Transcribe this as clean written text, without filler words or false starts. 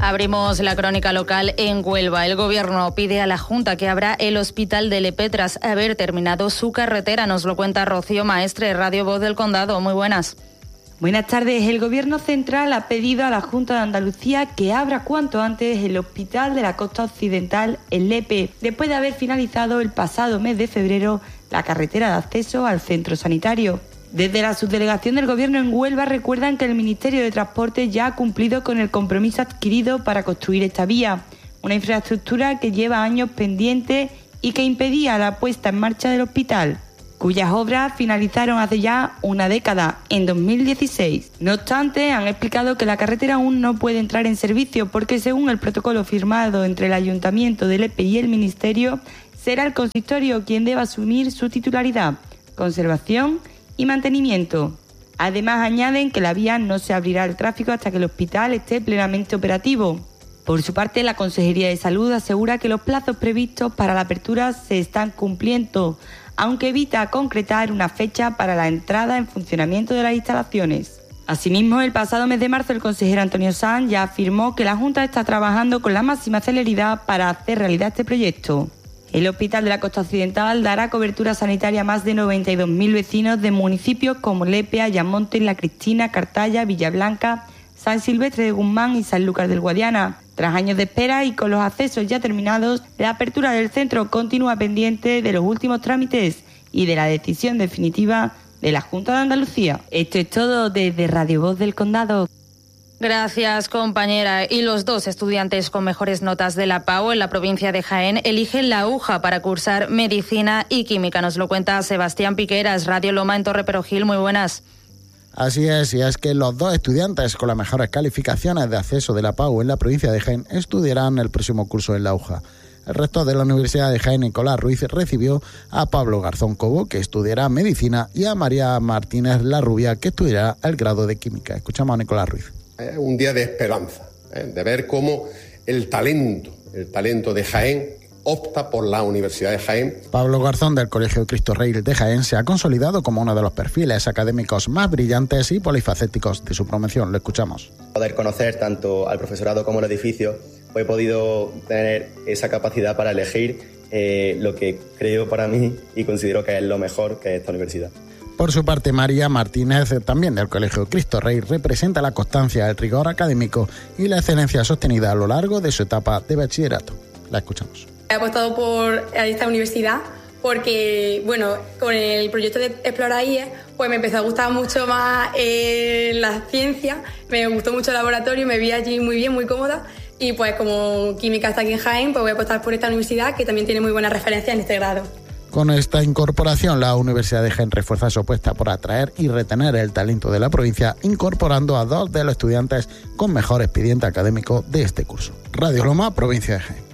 Abrimos la crónica local en Huelva. El Gobierno pide a la Junta que abra el hospital de Lepe tras haber terminado su carretera. Nos lo cuenta Rocío Maestre, Radio Voz del Condado. Muy buenas. Buenas tardes. El Gobierno central ha pedido a la Junta de Andalucía que abra cuanto antes el hospital de la costa occidental en Lepe, después de haber finalizado el pasado mes de febrero la carretera de acceso al centro sanitario. Desde la subdelegación del Gobierno en Huelva recuerdan que el Ministerio de Transporte ya ha cumplido con el compromiso adquirido para construir esta vía, una infraestructura que lleva años pendiente y que impedía la puesta en marcha del hospital, cuyas obras finalizaron hace ya una década, en 2016. No obstante, han explicado que la carretera aún no puede entrar en servicio porque, según el protocolo firmado entre el Ayuntamiento de Lepe y el Ministerio, será el consistorio quien deba asumir su titularidad, conservación y mantenimiento. Además, añaden que la vía no se abrirá al tráfico hasta que el hospital esté plenamente operativo. Por su parte, la Consejería de Salud asegura que los plazos previstos para la apertura se están cumpliendo, aunque evita concretar una fecha para la entrada en funcionamiento de las instalaciones. Asimismo, el pasado mes de marzo, el consejero Antonio Sanz ya afirmó que la Junta está trabajando con la máxima celeridad para hacer realidad este proyecto. El Hospital de la Costa Occidental dará cobertura sanitaria a más de 92.000 vecinos de municipios como Lepe, Ayamonte, La Cristina, Cartaya, Villablanca, San Silvestre de Guzmán y Sanlúcar del Guadiana. Tras años de espera y con los accesos ya terminados, la apertura del centro continúa pendiente de los últimos trámites y de la decisión definitiva de la Junta de Andalucía. Esto es todo desde Radio Voz del Condado. Gracias, compañera. Y los dos estudiantes con mejores notas de la PAU en la provincia de Jaén eligen la UJA para cursar Medicina y Química. Nos lo cuenta Sebastián Piqueras, Radio Loma en Torre Perojil. Muy buenas. Así es, y es que los dos estudiantes con las mejores calificaciones de acceso de la PAU en la provincia de Jaén estudiarán el próximo curso en la UJA. El rector de la Universidad de Jaén, Nicolás Ruiz, recibió a Pablo Garzón Cobo, que estudiará Medicina, y a María Martínez Larrubia, que estudiará el grado de Química. Escuchamos a Nicolás Ruiz. Es un día de esperanza, de ver cómo el talento de Jaén opta por la Universidad de Jaén. Pablo Garzón, del Colegio Cristo Rey de Jaén, se ha consolidado como uno de los perfiles académicos más brillantes y polifacéticos de su promoción. Lo escuchamos. Poder conocer tanto al profesorado como al edificio, he podido tener esa capacidad para elegir lo que creo para mí y considero que es lo mejor que es esta universidad. Por su parte, María Martínez, también del Colegio Cristo Rey, representa la constancia, el rigor académico y la excelencia sostenida a lo largo de su etapa de bachillerato. La escuchamos. He apostado por esta universidad porque, bueno, con el proyecto de Explora IE, pues me empezó a gustar mucho más la ciencia, me gustó mucho el laboratorio, me vi allí muy bien, muy cómoda, y pues como química está aquí en Jaén, pues voy a apostar por esta universidad que también tiene muy buenas referencias en este grado. Con esta incorporación, la Universidad de Jaén refuerza su apuesta por atraer y retener el talento de la provincia, incorporando a dos de los estudiantes con mejor expediente académico de este curso. Radio Loma, provincia de Jaén.